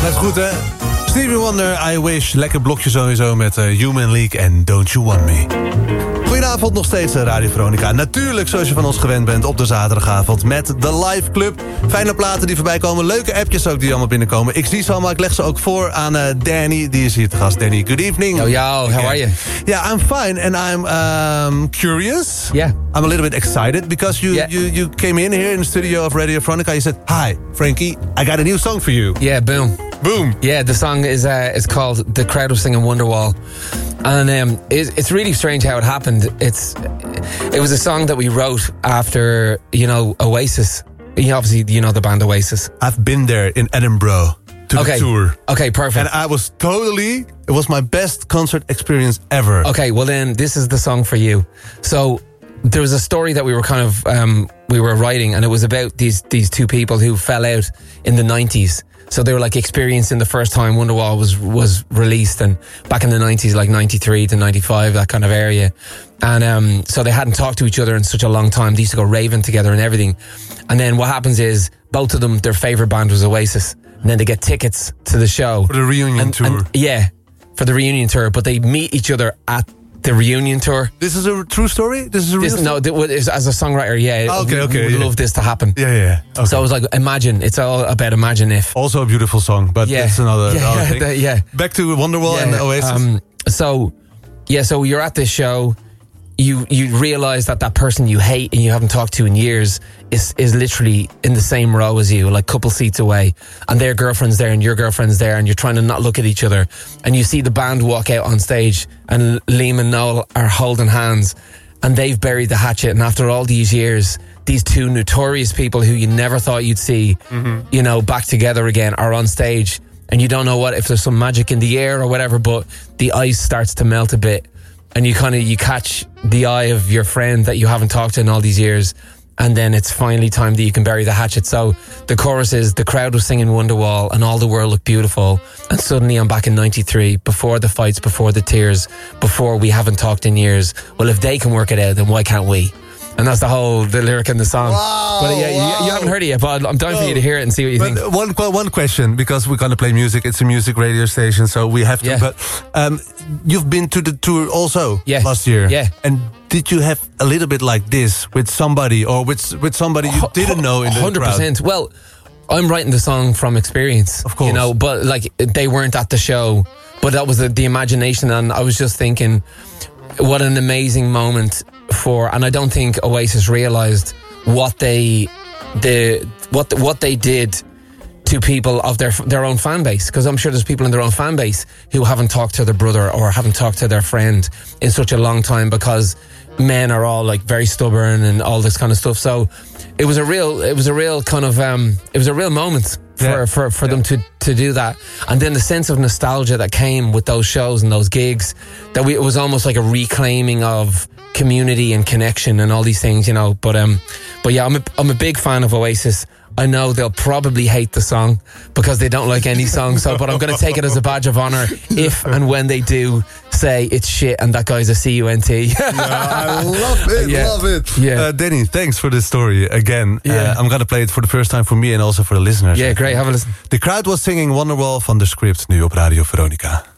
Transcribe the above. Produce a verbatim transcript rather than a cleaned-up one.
Gaat goed, hè? Stevie Wonder, I Wish. Lekker blokje sowieso met uh, Human League en Don't You Want Me. Goedenavond, nog steeds Radio Veronica. Natuurlijk, zoals je van ons gewend bent, op de zaterdagavond met de Live Club. Fijne platen die voorbij komen, leuke appjes ook die allemaal binnenkomen. Ik zie ze allemaal, ik leg ze ook voor aan uh, Danny, die is hier te gast. Danny, good evening. Yo, yo, how are you? Yeah, I'm fine, and I'm um, curious. Yeah. I'm a little bit excited, because you, yeah. you, you came in here in the studio of Radio Veronica. You said, hi, Frankie, I got a new song for you. Yeah, boom. Boom. Yeah, the song is uh, is called The Crowd Was Singing Wonderwall. And um, it, it's really strange how it happened. It's It was a song that we wrote after, you know, Oasis. You know, obviously, you know the band Oasis. I've been there in Edinburgh to okay. the tour. Okay, perfect. And I was totally, it was my best concert experience ever. Okay, well then, this is the song for you. So, there was a story that we were kind of, um, we were writing, and it was about these these two people who fell out in the nineties. So they were like experiencing the first time Wonderwall was was released, and back in the nineties, like ninety-three to ninety-five, that kind of area. And um, so they hadn't talked to each other in such a long time. They used to go raving together and everything. And then what happens is, both of them, their favourite band was Oasis. And then they get tickets to the show. For the reunion and, tour. And, yeah, for the reunion tour. But they meet each other at the reunion tour. This is a true story? This is a real this, No, th- as a songwriter, yeah. Oh, okay, okay. We would yeah. love this to happen. Yeah, yeah. Okay. So I was like, imagine. It's all about imagine if. Also a beautiful song, but yeah. that's another, yeah, another yeah, thing. The, yeah. Back to Wonderwall yeah, and Oasis. Um, so, yeah, so you're at this show. You you realise that that person you hate and you haven't talked to in years is is literally in the same row as you, like couple seats away, and their girlfriend's there and your girlfriend's there, and you're trying to not look at each other, and you see the band walk out on stage, and Liam and Noel are holding hands, and they've buried the hatchet, and after all these years, these two notorious people who you never thought you'd see, mm-hmm. you know, back together again are on stage, and you don't know what, if there's some magic in the air or whatever, but the ice starts to melt a bit. And you kind of, you catch the eye of your friend that you haven't talked to in all these years. And then it's finally time that you can bury the hatchet. So the chorus is, the crowd was singing Wonderwall and all the world looked beautiful. And suddenly I'm back in ninety-three, before the fights, before the tears, before we haven't talked in years. Well, if they can work it out, then why can't we? And that's the whole, the lyric in the song. Wow, but yeah, wow. you, you haven't heard it yet, but I'm dying no. for you to hear it and see what you but think. One one question, because we're going to play music. It's a music radio station, so we have to. Yeah. But um, you've been to the tour also yeah. last year. Yeah. And did you have a little bit like this with somebody, or with with somebody you didn't know in the one hundred percent. crowd? Well, I'm writing the song from experience. Of course. You know, but like, they weren't at the show, but that was the, the imagination, and I was just thinking, what an amazing moment for, and I don't think Oasis realised what they the what what they did to people of their their own fan base, because I'm sure there's people in their own fan base who haven't talked to their brother or haven't talked to their friend in such a long time, because men are all like very stubborn and all this kind of stuff. So it was a real it was a real kind of um it was a real moment for yeah. for, for yeah. them to to do that. And then the sense of nostalgia that came with those shows and those gigs, that we, it was almost like a reclaiming of community and connection and all these things, you know. But um but yeah, I'm a, I'm a big fan of Oasis. I know they'll probably hate the song because they don't like any song, so but I'm going to take it as a badge of honour if and when they do say it's shit and that guy's a C U N T. Yeah, I love it, yeah. love it. Yeah. Uh, Danny, thanks for this story again. Yeah. Uh, I'm going to play it for the first time for me and also for the listeners. Yeah, great, have a listen. The crowd was singing Wonderwall van de Script, nu op Radio Veronica.